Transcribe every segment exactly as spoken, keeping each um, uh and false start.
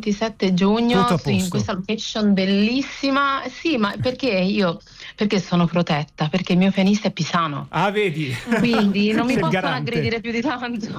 ventisette giugno Tutto a su- in posto. questa location bellissima. Sì, ma perché io perché sono protetta? Perché il mio pianista è pisano. Ah, vedi? Quindi non mi Sei il possono garante. aggredire più di tanto.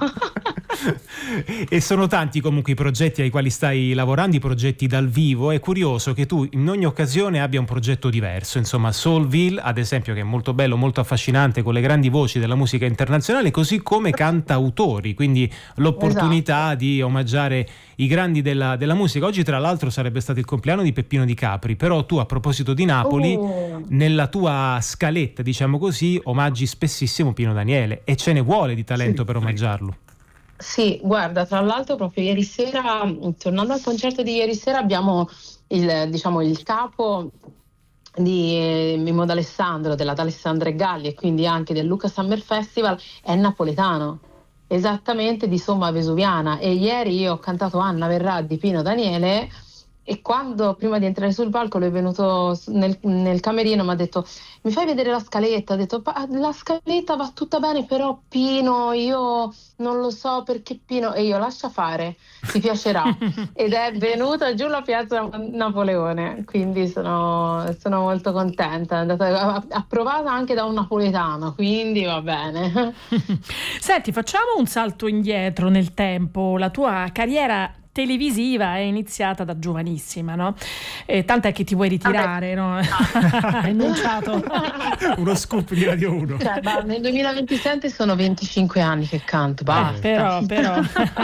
E sono tanti comunque i progetti ai quali stai lavorando, i progetti dal vivo. È curioso che tu in ogni occasione abbia un progetto diverso. Insomma, Soulville, ad esempio, che è molto bello, molto affascinante, con le grandi voci della musica internazionale, così come cantautori, quindi l'opportunità Esatto. di omaggiare i grandi della, della musica. Oggi tra l'altro sarebbe stato il compleanno di Peppino Di Capri, però tu, a proposito di Napoli, Uh, nella tua scaletta, diciamo così, omaggi spessissimo Pino Daniele, e ce ne vuole di talento sì. per omaggiarlo. Sì, guarda, tra l'altro proprio ieri sera, mh, tornando al concerto di ieri sera, abbiamo il, diciamo, il capo di eh, Mimmo D'Alessandro, della D'Alessandro e Galli, e quindi anche del Luca Summer Festival, è napoletano, esattamente di Somma Vesuviana. E ieri io ho cantato Anna Verrà di Pino Daniele, e quando prima di entrare sul palco lui è venuto s- nel, nel camerino, mi ha detto: mi fai vedere la scaletta? Ho detto: "Pa- la scaletta va tutta bene, però Pino, io non lo so perché Pino", e io: lascia fare, ti piacerà. Ed è venuta giù la piazza Napoleone, quindi sono, sono molto contenta. È andata approvata anche da un napoletano, quindi va bene. Senti, facciamo un salto indietro nel tempo. La tua carriera televisiva è iniziata da giovanissima, no? E tant'è che ti vuoi ritirare, no? Hai annunciato. Uno scoop di Radio uno. Cioè, ma nel duemilaventisette sono venticinque anni che canto, Eh, basta. però, però.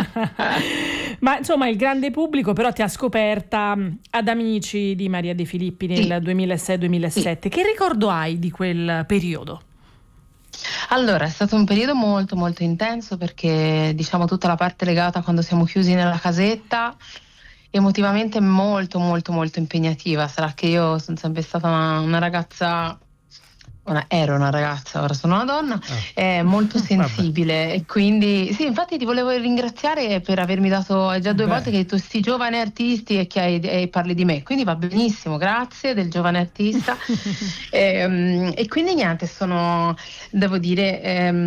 Ma insomma, il grande pubblico però ti ha scoperta mh, ad Amici di Maria De Filippi nel Sì. duemilasei duemilasette. Che ricordo hai di quel periodo? Allora, è stato un periodo molto molto intenso, perché diciamo tutta la parte legata a quando siamo chiusi nella casetta, emotivamente molto molto molto impegnativa. Sarà che io sono sempre stata una, una ragazza, una- ero una ragazza, ora sono una donna, Ah. eh, molto Vabbè. sensibile, e quindi sì, infatti ti volevo ringraziare per avermi dato, è già due Beh. volte che hai detto sti giovani artisti e che hai- e parli di me, quindi va benissimo, grazie del giovane artista. Ehm, e quindi niente, sono, devo dire,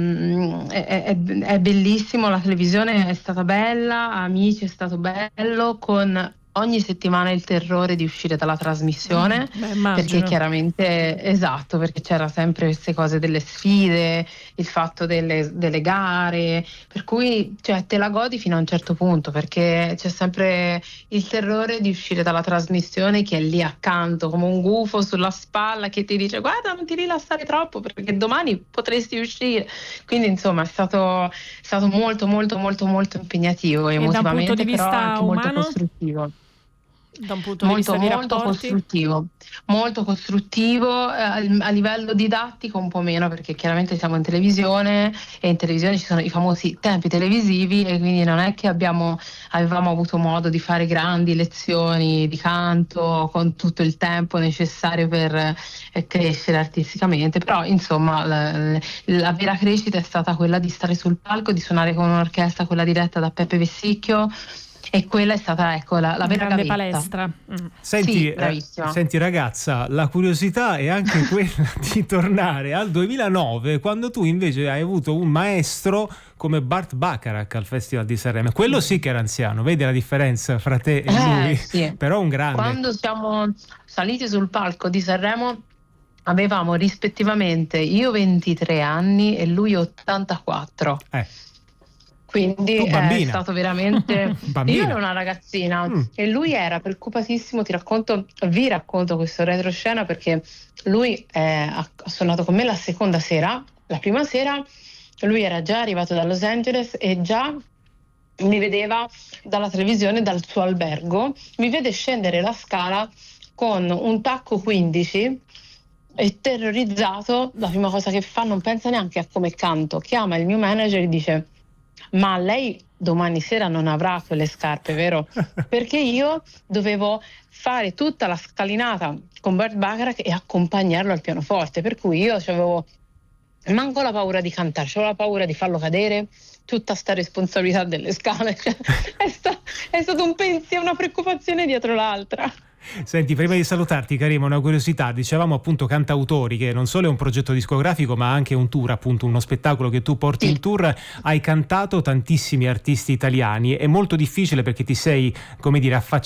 ehm, è, è- è bellissimo, la televisione è stata bella, Amici è stato bello, con ogni settimana il terrore di uscire dalla trasmissione, Beh, perché immagino. chiaramente, esatto, perché c'era sempre queste cose delle sfide, il fatto delle, delle gare, per cui cioè, te la godi fino a un certo punto, perché c'è sempre il terrore di uscire dalla trasmissione, che è lì accanto come un gufo sulla spalla che ti dice: guarda, non ti rilassare troppo perché domani potresti uscire. Quindi insomma è stato, è stato molto molto molto molto impegnativo E da un punto di emotivamente, però vista anche molto umano? costruttivo. Da un punto di Molto, vista di molto rapporti? costruttivo, molto costruttivo, eh, al- a livello didattico un po' meno, perché chiaramente siamo in televisione, e in televisione ci sono i famosi tempi televisivi, e quindi non è che abbiamo, avevamo avuto modo di fare grandi lezioni di canto con tutto il tempo necessario per eh, crescere artisticamente, però insomma la, la vera crescita è stata quella di stare sul palco, di suonare con un'orchestra, quella diretta da Peppe Vessicchio, e quella è stata, ecco, la, la Una vera grande gavetta. palestra. Mm. Senti, Sì, eh, bravissima. senti ragazza, la curiosità è anche quella di tornare al duemilanove, quando tu invece hai avuto un maestro come Burt Bacharach al Festival di Sanremo. Quello sì che era anziano, vedi la differenza fra te e lui? Eh, sì. Però un grande. Quando siamo saliti sul palco di Sanremo avevamo rispettivamente io ventitré anni e lui ottantaquattro. Eh, Quindi tu è bambina. stato veramente. Bambina. Io ero una ragazzina Mm. e lui era preoccupatissimo. Ti racconto, vi racconto questo retroscena, perché lui eh, ha ha suonato con me la seconda sera. La prima sera lui era già arrivato da Los Angeles e già mi vedeva dalla televisione, dal suo albergo, mi vede scendere la scala con un tacco quindici, e terrorizzato, la prima cosa che fa, non pensa neanche a come canto, chiama il mio manager e dice: ma lei domani sera non avrà quelle scarpe, vero? Perché io dovevo fare tutta la scalinata con Burt Bacharach e accompagnarlo al pianoforte, per cui io avevo manco la paura di cantare, avevo la paura di farlo cadere, tutta sta responsabilità delle scale. Cioè, è, sta- è stato un pensiero, una preoccupazione dietro l'altra. Senti, prima di salutarti, Karima, una curiosità. Dicevamo appunto cantautori, che non solo è un progetto discografico ma anche un tour, appunto uno spettacolo che tu porti Sì. in tour. Hai cantato tantissimi artisti italiani, è molto difficile perché ti sei, come dire, affacciato